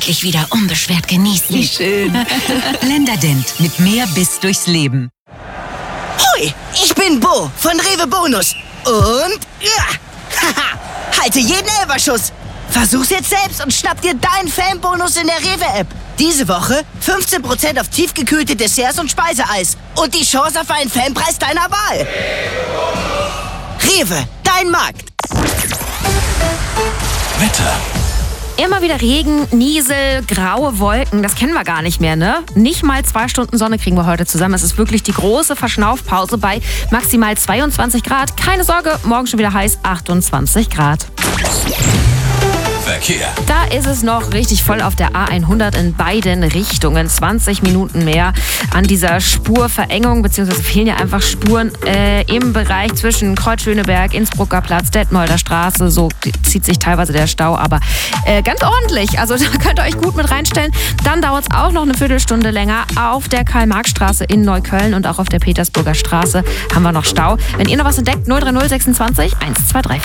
endlich wieder unbeschwert genießen. Wie schön. Länderdent, mit mehr Biss durchs Leben. Hui, ich bin Bo von Rewe Bonus. Und halte jeden Elferschuss. Versuch's jetzt selbst und schnapp dir deinen Fanbonus in der Rewe-App. Diese Woche 15% auf tiefgekühlte Desserts und Speiseeis. Und die Chance auf einen Fanpreis deiner Wahl. Rewe, dein Markt. Wetter. Immer wieder Regen, Niesel, graue Wolken, das kennen wir gar nicht mehr, ne? Nicht mal 2 Stunden Sonne kriegen wir heute zusammen. Es ist wirklich die große Verschnaufpause bei maximal 22 Grad. Keine Sorge, morgen schon wieder heiß, 28 Grad. Verkehr. Da ist es noch richtig voll auf der A100 in beiden Richtungen. 20 Minuten mehr an dieser Spurverengung, beziehungsweise fehlen ja einfach Spuren im Bereich zwischen Kreuz-Schöneberg, Innsbrucker Platz, Detmolder Straße. So zieht sich teilweise der Stau, aber ganz ordentlich. Also da könnt ihr euch gut mit reinstellen. Dann dauert es auch noch eine Viertelstunde länger auf der Karl-Marx-Straße in Neukölln und auch auf der Petersburger Straße haben wir noch Stau. Wenn ihr noch was entdeckt, 030 26 123